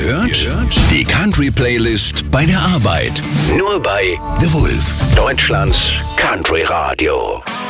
gehört? Die Country-Playlist bei der Arbeit. Nur bei The Wolf, Deutschlands Country Radio.